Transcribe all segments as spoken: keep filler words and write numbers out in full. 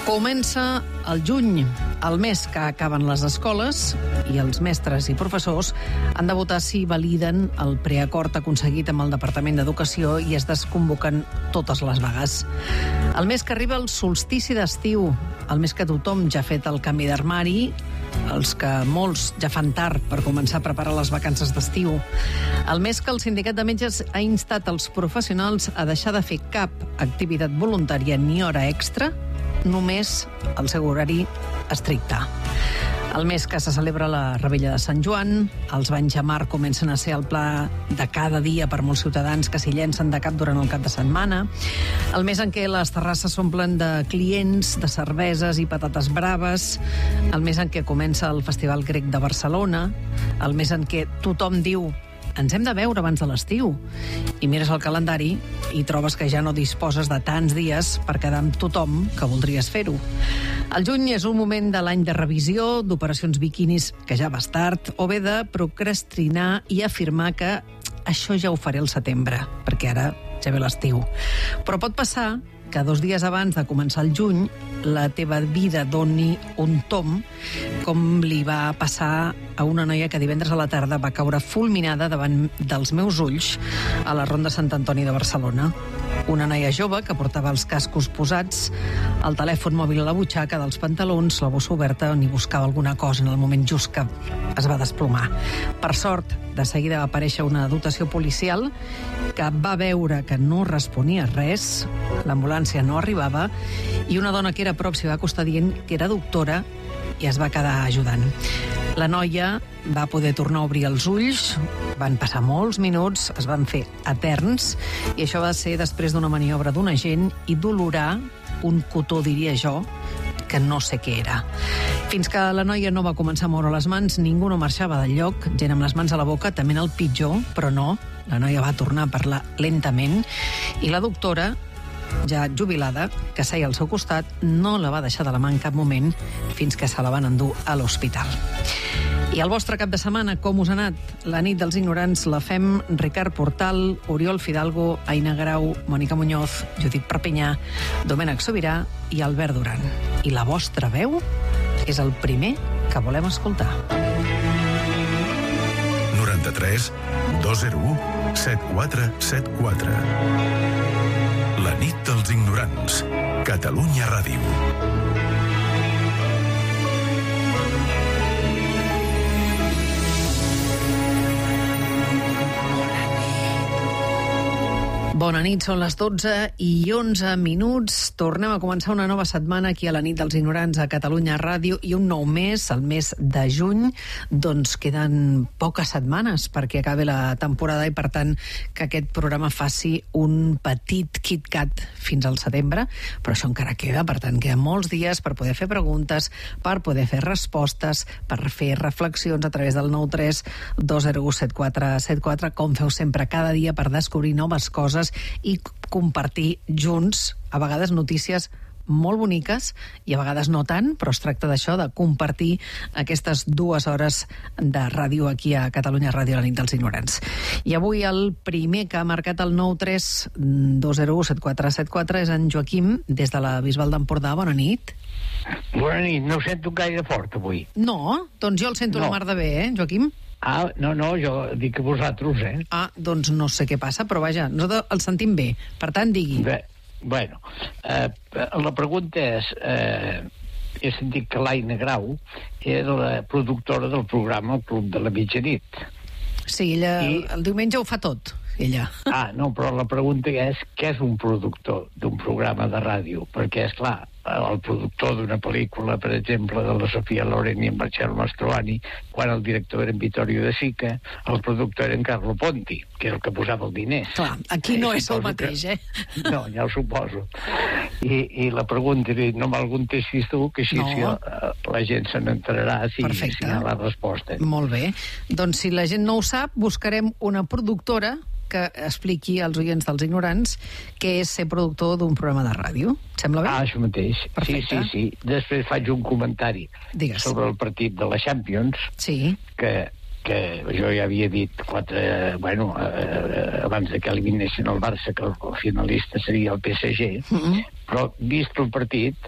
Comença el juny, el mes que acaben les escoles, i els mestres i professors han de votar si validen el preacord aconseguit amb el Departament d'Educació i es desconvoquen totes les vagues. El mes que arriba el solstici d'estiu, el mes que tothom ja ha fet el canvi d'armari, els que molts ja fan tard per començar a preparar les vacances d'estiu. El mes que el Sindicat de Metges ha instat els professionals a deixar de fer cap activitat voluntària ni hora extra, només el seu horari estricte. El mes que se celebra la Revetlla de Sant Joan, els banys a mar comencen a ser el pla de cada dia per molts ciutadans que s'hi llencen de cap durant el cap de setmana, el mes en què les terrasses s'omplen de clients, de cerveses i patates braves, el mes en què comença el Festival Grec de Barcelona, el mes en què tothom diu ens hem de veure abans de l'estiu, i mires el calendari i trobes que ja no disposes de tants dies per quedar amb tothom que voldries fer-ho. El juny és un moment de l'any de revisió, d'operacions biquinis que ja vas tard, o bé de procrastinar i afirmar que això ja ho faré al setembre, perquè ara ja ve l'estiu. Però pot passar que dos dies abans de començar el juny la teva vida doni un tom, com li va passar a una noia que divendres a la tarda va caure fulminada davant dels meus ulls a la Ronda Sant Antoni de Barcelona. Una noia jove que portava els cascos posats, el telèfon mòbil a la butxaca dels pantalons, la bossa oberta, on hi buscava alguna cosa en el moment just que es va desplomar. Per sort, de seguida va aparèixer una dotació policial que va veure que no responia res, l'ambulància no arribava, i una dona que era a prop s'hi va acostar dient que era doctora i es va quedar ajudant. La noia va poder tornar a obrir els ulls, van passar molts minuts, es van fer eterns, i això va ser després d'una maniobra d'un agent i d'olorar un cotó, diria jo, que no sé què era. Fins que la noia no va començar a moure les mans, ningú no marxava del lloc, gent amb les mans a la boca, també el pitjor, però no, la noia va tornar a parlar lentament, i la doctora, ja jubilada, que seia al seu costat, no la va deixar de la mà en cap moment fins que se la van endur a l'hospital. I el vostre cap de setmana, com us ha anat? La nit dels ignorants la fem Ricard Portal, Oriol Fidalgo, Aina Grau, Mònica Muñoz, Judit Perpinyà, Domènec Sobirà i Albert Duran. I la vostra veu és el primer que volem escoltar. noranta-tres dos zero u set quatre set quatre. La nit dels ignorants. Catalunya Ràdio. Bona nit, són les dotze i onze minuts. Tornem a començar una nova setmana aquí a la nit dels ignorants a Catalunya Ràdio i un nou mes, el mes de juny. Doncs queden poques setmanes perquè acabi la temporada i, per tant, que aquest programa faci un petit KitKat fins al setembre, però això encara queda, per tant, queden molts dies per poder fer preguntes, per poder fer respostes, per fer reflexions a través del nou tres dos zero u set quatre set quatre, com feu sempre cada dia, per descobrir noves coses i compartir junts, a vegades notícies molt boniques i a vegades no tant, però es tracta d'això, de compartir aquestes dues hores de ràdio aquí a Catalunya Ràdio, a la nit dels ignorants. I avui el primer que ha marcat el nou tres dos zero u set quatre set quatre és en Joaquim, des de la Bisbal d'Empordà. Bona nit. Bona nit, no ho sento gaire fort avui. No? Doncs jo el sento no. la mar de bé, eh, Joaquim? Ah, no, no, jo dic a vosaltres, eh? Ah, doncs no sé què passa, però vaja, nosaltres el sentim bé. Per tant, digui. Bé, bueno, eh, la pregunta és... Eh, he sentit que l'Aina Grau era la productora del programa El Club de la Mitjanit. Sí, ella I... el diumenge ho fa tot, ella. Ah, no, però la pregunta és què és un productor d'un programa de ràdio? Perquè, és clar, el productor d'una pel·lícula, per exemple, de la Sofia Loren i en Marcel Mastroianni, quan el director era en Vittorio De Sica, el productor era en Carlo Ponti, que era el que posava el diner. Clar, aquí no és el mateix, que... eh? No, ja ho suposo. I, i la pregunta és, no me'l contestis tu, que així no. si la, la gent se n'entrarà si, si hi ha la resposta. Molt bé. Doncs si la gent no ho sap, buscarem una productora que expliqui als oients dels ignorants què és ser productor d'un programa de ràdio. Sembla bé? Ah, això mateix. Perfecte. Sí, sí, sí. Després faig un comentari Digues. sobre el partit de la Champions, sí. que, que jo ja havia dit quatre, bueno, eh, abans que eliminessin el Barça, que el finalista seria el P S G, mm-hmm. però vist el partit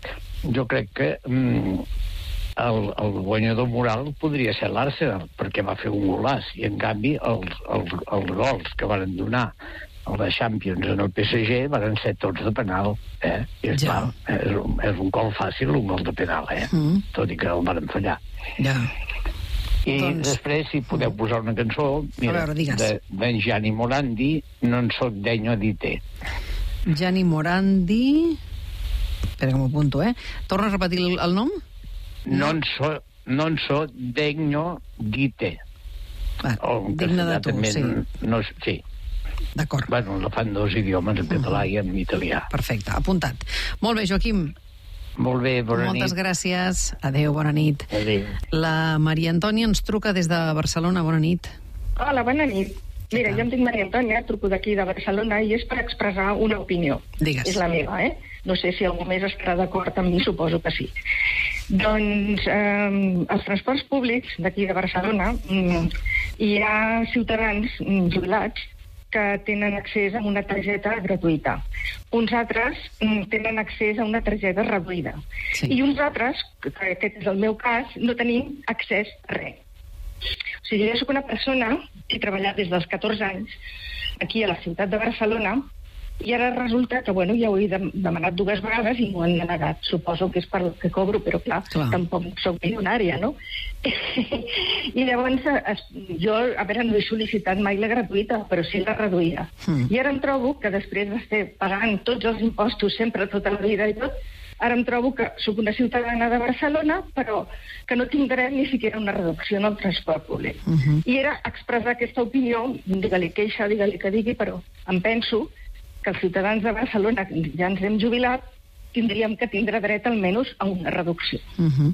jo crec que mm, el, el guanyador moral podria ser l'Arsenal, perquè va fer un golàs, i en canvi els, els, els gols que van donar el de Champions en el P S G van ser tots de penal, eh? I és, ja. clar, és, un, és un gol fàcil, un gol de penal, eh? Mm. Tot i que el van fallar. Ja. I doncs... després, si podeu posar una cançó, mira, veure, de, de Gianni Morandi, No en soc degno di te. Gianni Morandi... Espera que m'ho apunto, eh? Torna a repetir el, el nom? No en so, no en so degno di te. Ah, digne de tu, també, sí. No, sí. D'acord. Bueno, la fan dos idiomes, en català uh-huh. i en italià. Perfecte, apuntat. Molt bé, Joaquim. Molt bé, bona Moltes nit. gràcies. Adéu, bona nit. Adéu. La Maria Antònia ens truca des de Barcelona. Bona nit. Hola, bona nit. Mira, jo em dic Maria Antònia, truco d'aquí de Barcelona i és per expressar una opinió. Digues. És la meva, eh? No sé si algú més estarà d'acord amb mi, suposo que sí. Doncs eh, els transports públics d'aquí de Barcelona mm, hi ha ciutadans mm, jubilats que tenen accés a una targeta gratuïta. Uns altres mm, tenen accés a una targeta reduïda. Sí. I uns altres, que aquest és el meu cas, no tenim accés a res. O sigui, jo soc una persona que he treballat des dels catorze anys aquí a la ciutat de Barcelona i ara resulta que, bueno, ja ho he demanat dues vegades i m'ho han denegat. Suposo que és per el que cobro, però clar, clar. tampoc soc milionària, no? I llavors, es, jo, a veure, no he sol·licitat mai la gratuïta, però sí la reduïda. Mm. I ara em trobo que després d'estar pagant tots els impostos sempre, tota la vida i tot, ara em trobo que sóc una ciutadana de Barcelona, però que no tinc dret ni siquiera una reducció en el transport públic. Uh -huh. I era expressar aquesta opinió, digue-li queixa, digue-li que digui, però em penso que els ciutadans de Barcelona, que ja ens hem jubilat, tindríem que tindre dret almenys a una reducció. Uh -huh.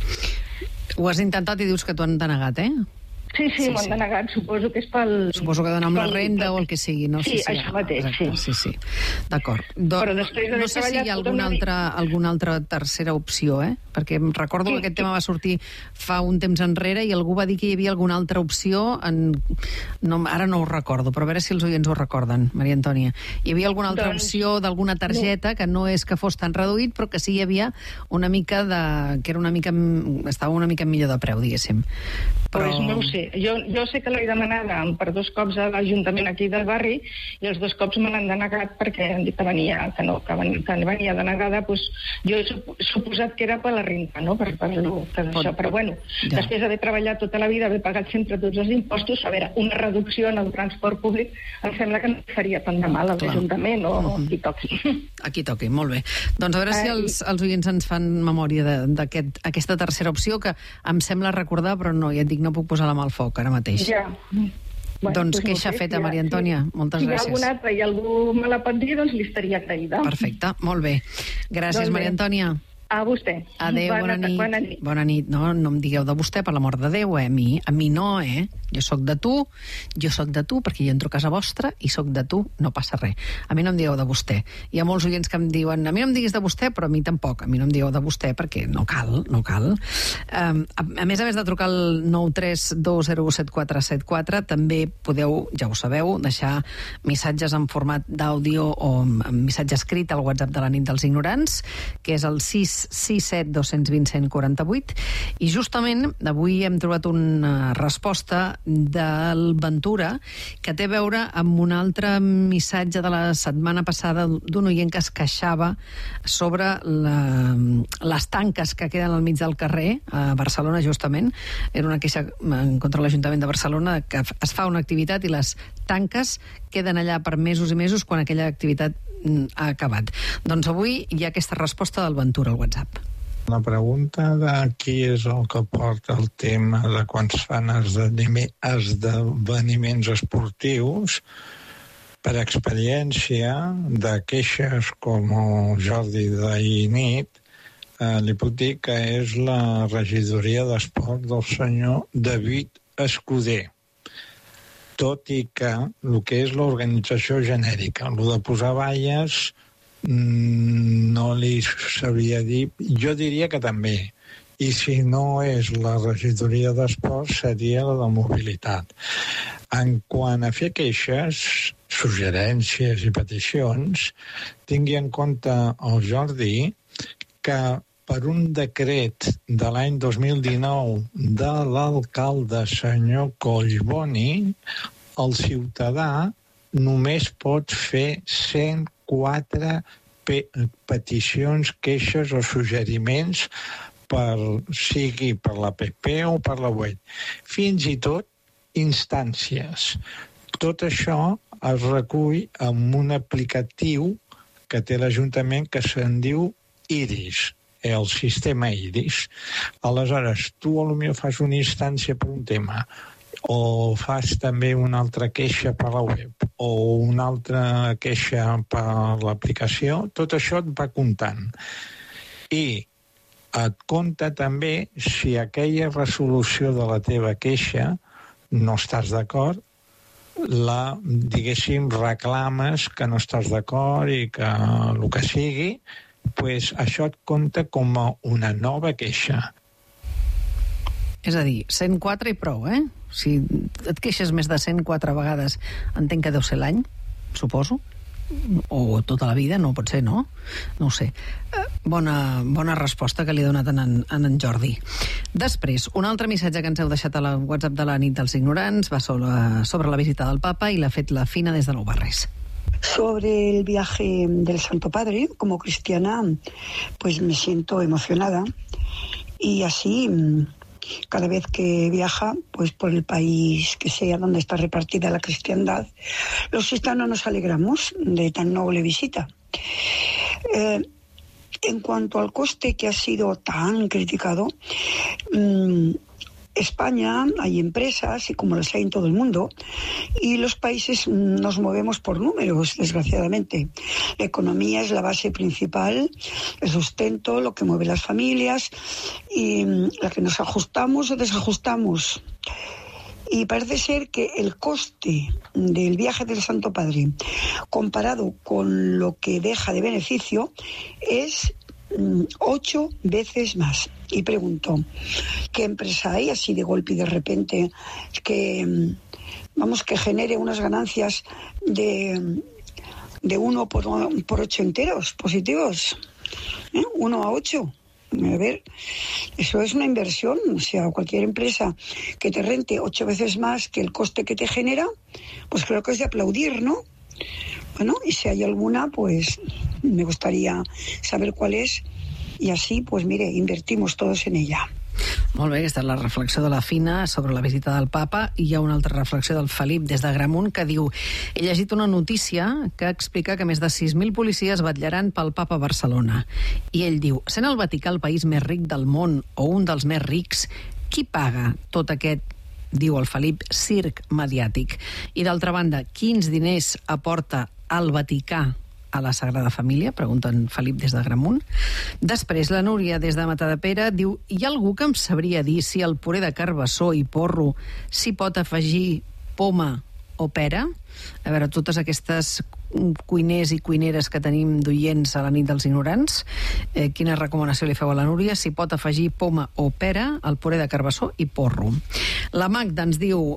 Ho has intentat i dius que t'ho han denegat, eh? Sí, sí, sí, m'ho han sí. denegat, suposo que és pel... Suposo que dona amb pel... la renda o el que sigui, no? Sí, sí, sí això mateix, exacte, sí. sí, sí. D'acord. Do... Però després no sé si hi ha alguna altra, alguna altra tercera opció, eh? Perquè em recordo sí, que aquest sí. tema va sortir fa un temps enrere i algú va dir que hi havia alguna altra opció, en... no, ara no ho recordo, però a veure si els oients ho recorden, Maria Antònia. Hi havia alguna altra doncs... opció d'alguna targeta no. que no és que fos tan reduït, però que sí hi havia una mica de... que era una mica... estava una mica millor de preu, diguéssim. Però... Pues no ho sé. Jo, jo sé que l'he demanada per dos cops a l'Ajuntament aquí del barri i els dos cops me l'han denegat perquè han dit que venia, que no, que venia, que venia denegada, doncs jo he suposat que era per la renta, no? Per, per, per això. Però bueno, ja. després d'haver treballat tota la vida, haver pagat sempre tots els impostos, a veure, una reducció en el transport públic em sembla que no faria tant de mal a l'Ajuntament o uh-huh. a qui toqui. Aquí toqui, molt bé. Doncs a veure Ai. si els, els oients ens fan memòria d'aquesta tercera opció que em sembla recordar, però no, ja et dic, no puc posar la mà al foc ara mateix. Ja. Bueno, doncs queixa no sé, feta, ja, Maria Antònia. Sí. Moltes si gràcies. Si hi ha algun altre i algú me la pot dir, doncs li estaria agraïda. Perfecte, molt bé. Gràcies, doncs Maria Antònia. A vostè. Adéu, bona, bona, nit. bona nit. Bona nit. No, no em digueu de vostè, per l'amor de Déu, eh? A mi, a mi no, eh? Jo sóc de tu, jo sóc de tu, perquè jo entro a casa vostra i sóc de tu, no passa res. A mi no em digueu de vostè. Hi ha molts oients que em diuen, a mi no em diguis de vostè, però a mi tampoc. A mi no em digueu de vostè, perquè no cal, no cal. Um, a, a més a més de trucar al nou tres dos zero set quatre set quatre, també podeu, ja ho sabeu, deixar missatges en format d'àudio o en missatge escrit al WhatsApp de la nit dels ignorants, que és el sis sis set dos dos zero cent quaranta vuit, i justament avui hem trobat una resposta del Ventura que té a veure amb un altre missatge de la setmana passada d'un oient que es queixava sobre la, les tanques que queden al mig del carrer a Barcelona, justament. Era una queixa en contra de l'Ajuntament de Barcelona que es fa una activitat i les tanques queden allà per mesos i mesos quan aquella activitat ha acabat. Doncs avui hi ha aquesta resposta del Ventura al WhatsApp. La pregunta de qui és el que porta el tema de quan es fan esdeveniments esportius, per experiència de queixes com el Jordi d'ahir nit, eh, li puc dir que és la regidoria d'esport del senyor David Escuder. Tot i que el que és l'organització genèrica, el de posar valles, no li sabria dir, jo diria que també, i si no és la regidoria d'esport seria la de mobilitat. En quant a fer queixes, suggerències i peticions, tingui en compte el Jordi que per un decret de l'any dos mil dinou de l'alcalde senyor Collboni, el ciutadà només pot fer cent quatre pe- peticions, queixes o suggeriments per, sigui per la P P o per la web. Fins i tot instàncies. Tot això es recull en un aplicatiu que té l'Ajuntament que se'n diu Iris, el sistema Iris. Aleshores, tu potser fas una instància per un tema, o fas també una altra queixa per la web, o una altra queixa per l'aplicació, tot això et va comptant. I et compta també si aquella resolució de la teva queixa no estàs d'acord, la, diguéssim, reclames que no estàs d'acord i que el que sigui, pues això et compta com a una nova queixa. És a dir, cent quatre i prou, eh? Si et queixes més de cent quatre vegades, entenc que deu ser l'any, suposo, o tota la vida, no pot ser, no? No ho sé. Bona, bona resposta que li he donat en, en, en Jordi. Després, un altre missatge que ens heu deixat a la WhatsApp de la nit dels ignorants va sobre, sobre la visita del papa i l'ha fet la Fina des de Nou Barris. Sobre el viaje del Santo Padre, como cristiana, pues me siento emocionada y así cada vez que viaja, pues por el país que sea donde está repartida la cristiandad, los cristianos nos alegramos de tan noble visita. Eh, en cuanto al coste que ha sido tan criticado, mmm, España hay empresas, y como las hay en todo el mundo, y los países nos movemos por números, desgraciadamente. La economía es la base principal, el sustento, lo que mueve las familias, y la que nos ajustamos o desajustamos. Y parece ser que el coste del viaje del Santo Padre, comparado con lo que deja de beneficio, es ocho veces más. Y pregunto, ¿qué empresa hay así de golpe y de repente que, vamos, que genere unas ganancias de, de uno por, por ocho enteros positivos? ¿Eh? Uno a ocho. A ver, eso es una inversión. O sea, cualquier empresa que te rente ocho veces más que el coste que te genera, pues creo que es de aplaudir, ¿no? Bueno, y si hay alguna, pues me gustaría saber cuál es, i així, pues, mire, invertimos todos en ella. Molt bé, aquesta és la reflexió de la Fina sobre la visita del papa, i hi ha una altra reflexió del Felip des de Gramunt que diu: he llegit una notícia que explica que més de sis mil policies vetllaran pel papa a Barcelona. I ell diu, sent el Vaticà el país més ric del món o un dels més rics, qui paga tot aquest, diu el Felip, circ mediàtic? I d'altra banda, quins diners aporta el Vaticà a la Sagrada Família? Pregunta en Felip des de Gramunt. Després, la Núria des de Matadepera diu: hi ha algú que em sabria dir si el puré de carbassó i porro s'hi pot afegir poma o pera? A veure, totes aquestes cuiners i cuineres que tenim d'oients a la nit dels ignorants, eh, quina recomanació li feu a la Núria? S'hi pot afegir poma o pera al puré de carbassó i porro. La Magda ens diu: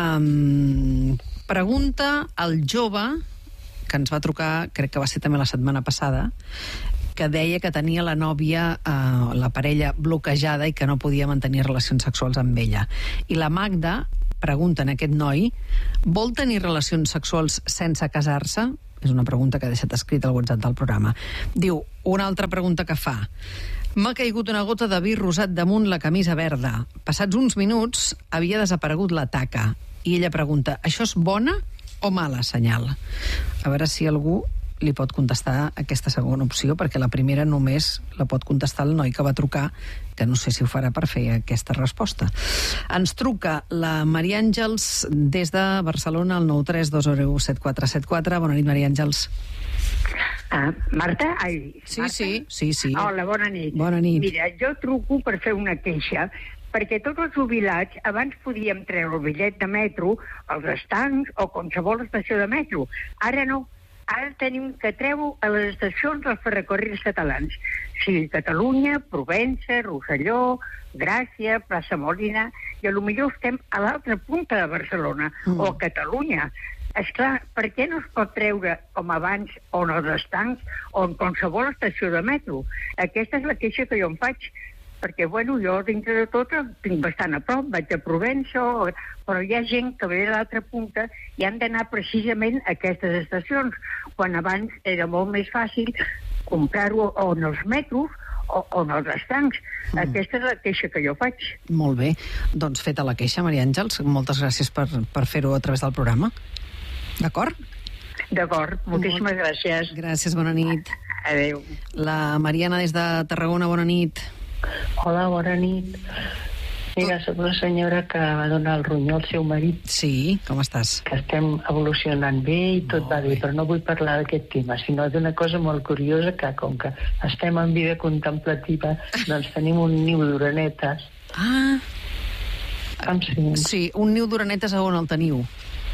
um, pregunta al jove que ens va trucar, crec que va ser també la setmana passada, que deia que tenia la nòvia, eh, la parella, bloquejada i que no podia mantenir relacions sexuals amb ella. I la Magda pregunta a aquest noi: vol tenir relacions sexuals sense casar-se? És una pregunta que ha deixat escrita al WhatsApp del programa. Diu, una altra pregunta que fa: m'ha caigut una gota de vi rosat damunt la camisa verda. Passats uns minuts havia desaparegut la taca. I ella pregunta, això és bona o mala senyal? A veure si algú li pot contestar aquesta segona opció, perquè la primera només la pot contestar el noi que va trucar, que no sé si ho farà per fer aquesta resposta. Ens truca la Maria Àngels des de Barcelona al nou tres dos zero u set quatre set quatre. Bona nit, Maria Àngels. Ah, Marta? Ai, sí, Marta? sí, sí, sí. Hola, bona nit. Bona nit. Mira, jo truco per fer una queixa, perquè tots els jubilats abans podíem treure el bitllet de metro als estancs o qualsevol estació de metro. Ara no. Ara tenim que treure a les estacions dels ferrocarrils catalans. Sí, Catalunya, Provença, Rosselló, Gràcia, Plaça Molina, i a lo millor estem a l'altra punta de Barcelona, mm. o a Catalunya. Esclar, per què no es pot treure com abans o en els estancs o en qualsevol estació de metro? Aquesta és la queixa que jo em faig, perquè, bueno, jo dintre de tot el tinc bastant a prop, vaig a Provença, però hi ha gent que ve de l'altra punta i han d'anar precisament a aquestes estacions, quan abans era molt més fàcil comprar-ho o en els metros o, o en els estancs. Mm. Aquesta és la queixa que jo faig. Molt bé. Doncs feta la queixa, Maria Àngels, moltes gràcies per, per fer-ho a través del programa. D'acord? D'acord, moltíssimes Molt... gràcies. Gràcies, bona nit. Adéu. La Mariana des de Tarragona, bona nit. Hola, bona nit. Mira, soc una senyora que va donar el ronyó al seu marit. Sí, com estàs? Que estem evolucionant bé i tot molt va bé, bé, però no vull parlar d'aquest tema, sinó d'una cosa molt curiosa, que com que estem en vida contemplativa, doncs tenim un niu d'orenetes. Ah! Em sents? Sí, un niu d'orenetes a on el teniu?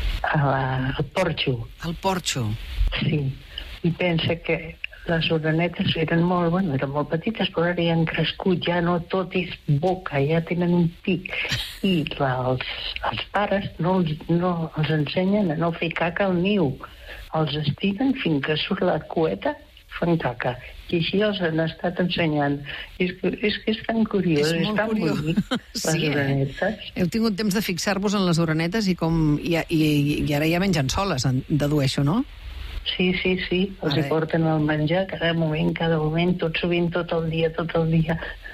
Al porxo. Al porxo? Sí, i pensa que les orenetes eren molt, bueno, eren molt petites, però ara ja han crescut, ja no tot és boca, ja tenen un pic. I la, els, els pares no els, no els ensenyen a no fer caca al niu. Els estiren fins que surt la cueta, fan caca. I així els han estat ensenyant. És que és, que és tan curiós, és, és tan curiós. Bonic, les sí, orenetes. Eh? Heu tingut temps de fixar-vos en les orenetes i, com, i, i, i ara ja mengen soles, dedueixo, no? Sí, sí, sí, els hi porten el menjar cada moment, cada moment, tot sovint, tot el dia, tot el dia.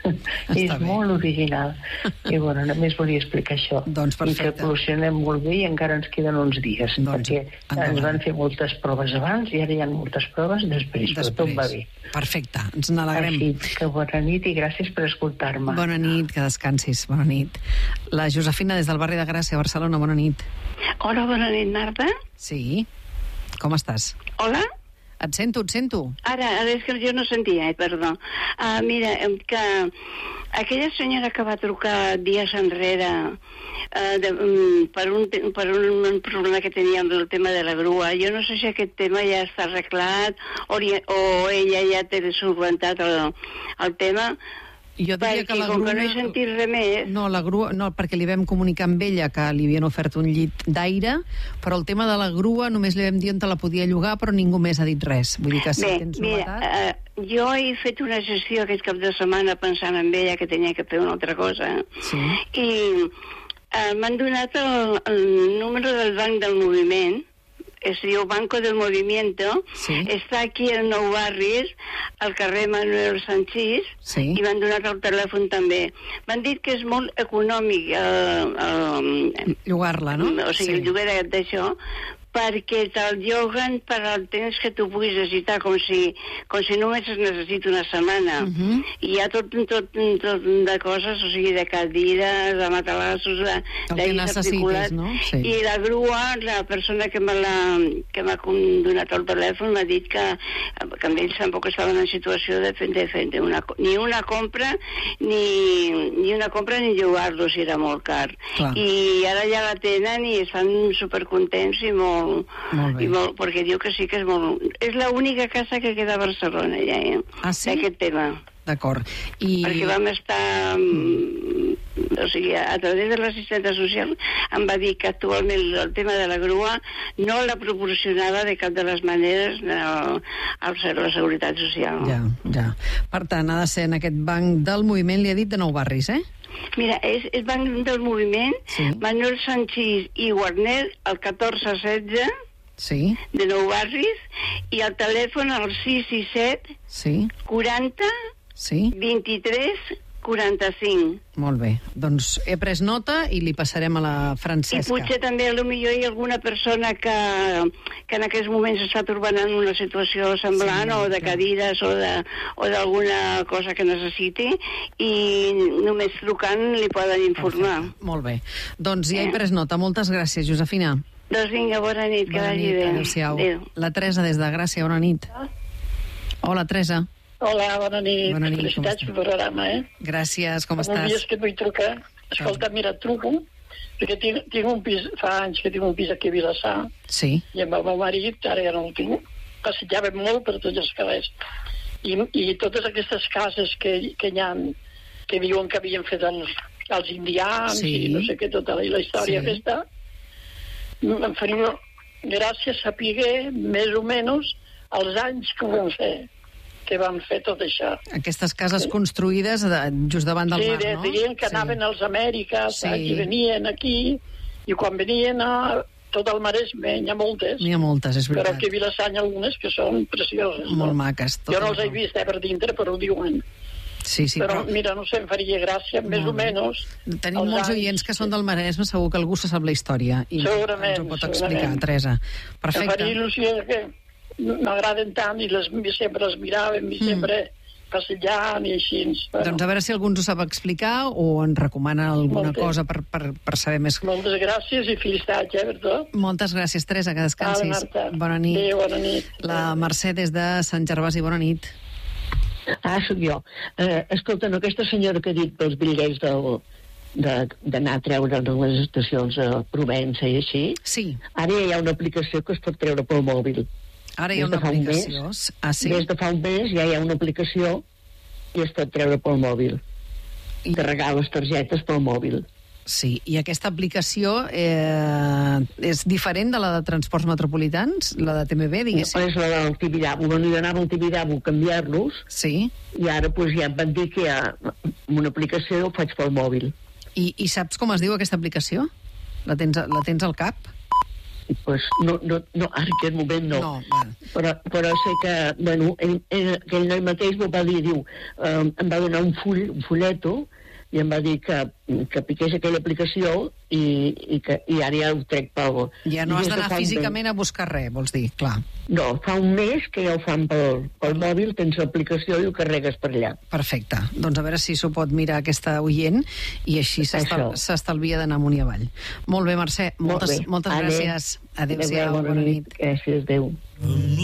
És bé. Molt original. I bueno, només volia explicar això. Doncs perfecte. I que evolucionem molt bé i encara ens queden uns dies, doncs, perquè endavant. Ens van fer moltes proves abans i ara hi ha moltes proves després, després. Però tot va bé. Perfecte, ens n'alegrem. Així que bona nit i gràcies per escoltar-me. Bona nit, que descansis, bona nit. La Josefina des del barri de Gràcia, Barcelona, bona nit. Hola, bona nit, Marta. Sí. Com estàs? Hola? Et sento, et sento. Ara, ara és que jo no sentia, eh, perdó. Uh, mira, que aquella senyora que va trucar dies enrere uh, de, um, per, un, per un problema que tenia amb el tema de la grua, jo no sé si aquest tema ja està arreglat o, o ella ja té solventat el, el tema. Jo diria perquè que la com grua... que no he sentit res més... No, la grua, no, perquè li vam comunicar amb ella que li havien ofert un llit d'aire, però el tema de la grua només li vam dir on te la podia llogar, però ningú més ha dit res. Vull dir que si Bé, tens mira, novetat... Uh, jo he fet una gestió aquest cap de setmana pensant en ella que tenia que fer una altra cosa. Sí. I uh, m'han donat el, el número del Banc del Moviment, es diu Banco del Movimiento, sí. Està aquí al Nou Barris, al carrer Manuel Sanchís, sí. I m'han donat el telèfon també. M'han dit que és molt econòmic eh, eh, llogar-la, no? O sigui, sí. El lloguer d'això, perquè te'l lloguen per al temps que tu puguis necessitar, com si, com si només es necessita una setmana. Uh -huh. I hi ha tot, tot, tot de coses, o sigui, de cadires, de matalassos, de, el que necessitis, no? Sí. I la grua, la persona que m'ha donat el telèfon m'ha dit que, que amb ells tampoc estaven en situació de fer, de fer una, ni una compra ni, ni una compra ni llogar-lo, si era molt car. Clar. I ara ja la tenen i estan supercontents i molt Molt bé. I molt, perquè diu que sí que és molt... És l'única casa que queda a Barcelona, ja, eh? Ah, sí? D'aquest tema. D'acord. I... Perquè vam estar... Mm. O sigui, a través de l'assistenta social em va dir que actualment el tema de la grua no la proporcionava de cap de les maneres al, al ser la Seguretat Social. Ja, ja. Per tant, ha de ser en aquest banc del moviment, li ha dit, de Nou Barris, eh? Mira, és el Banc del Moviment, sí. Manuel Sanchís i Guarner, el catorze setze, sí. De Nou Barris, i el telèfon al sis sis set, sí. quaranta, sí. vint-i-tres, quaranta-cinc. Molt bé. Doncs he pres nota i li passarem a la Francesca. I potser també, potser hi ha alguna persona que, que en aquests moments està trobant en una situació semblant, sí, o de cadires o d'alguna cosa que necessiti, i només trucant li poden informar. Perfecte. Molt bé. Doncs ja he pres nota. Moltes gràcies, Josefina. Doncs vinga, bona nit, que vagi bé. Adéu-siau. La Teresa des de Gràcia, bona nit. Hola, Teresa. Hola, bona nit. Bona nit. Felicitats pel programa, eh? Gràcies, com estàs? Fa dies que vull trucar. Escolta, mira, truco, perquè tinc, tinc un pis, fa anys que tinc un pis aquí a Vilassar, sí. I amb el meu marit, ara ja no el tinc, passejàvem molt per tots els carrers. I, i totes aquestes cases que, que hi ha, que diuen que havien fet els, els indians, sí. I no sé què, tota la, la història, sí. Aquesta, em faria gràcies a saber més o menys els anys que ho vam fer, que vam fer tot això. Aquestes cases sí. construïdes de, just davant del sí, mar, de, no? Sí, deien que sí. anaven als Amèriques, sí. i venien aquí, i quan venien a tot el Maresme, n'hi ha moltes. N'hi ha moltes, és veritat. Però aquí a Vilassar algunes que són precioses. Molt no? maques. Jo no els he vist eh, per dintre, però ho diuen. Sí, sí, però, però... mira, no sé, em faria gràcia, més o menys... Tenim molts anys... oients que són del Maresme, segur que algú se sap la història i segurament, ens ho pot segurament. explicar, Teresa. Perfecte. Em faria il·lusió que m'agraden tant i les, sempre les miràvem i mm. sempre passejant i així. Bueno. Doncs a veure si algú ens ho sap explicar o ens recomana alguna Moltes. cosa per, per, per saber més. Moltes gràcies i felicitats, eh, per tot. Moltes gràcies, Teresa, que descansis. Vale, Marta. Bona nit. Adéu, bona nit. La Mercè des de Sant Gervasi, bona nit. Ah, sóc jo. Eh, escolta, no, aquesta senyora que ha dit pels bitllets d'anar a treure de les estacions a Provença i així, sí. Ara ja hi ha una aplicació que es pot treure pel mòbil. Ara hi ha una aplicació? Mes, ah, sí? Des de fa un mes ja hi ha una aplicació i es pot treure pel mòbil. I... carregar les targetes pel mòbil. Sí, i aquesta aplicació eh, és diferent de la de transports metropolitans, la de T M B, diguéssim? No, és la del Tibidabo. Bueno, jo anava al Tibidabo a canviar-los, sí. I ara pues, ja em van dir que hi ha una aplicació i ho faig pel mòbil. I, I saps com es diu aquesta aplicació? La tens, la tens al cap? Pues no, no, no, ara en aquest moment no. no però, però sé que, bueno, ell, ell, aquell noi mateix m'ho va dir, diu, eh, em va donar un full, un fulleto, i em va dir que, que piqués aquella aplicació i, i, que, i ara ja ho trec pel... Ja no has d'anar físicament a buscar res, vols dir, clar. No, fa un mes que ja ho fan pel, pel mòbil, tens l'aplicació i ho carregues per allà. Perfecte. Doncs a veure si s'ho pot mirar aquesta oient i així s'estalvia d'anar amunt i avall. Molt bé, Mercè. Moltes, Molt bé. moltes Adeu. gràcies. Adéu-siau, bona, bona nit. nit. Gràcies, adéu.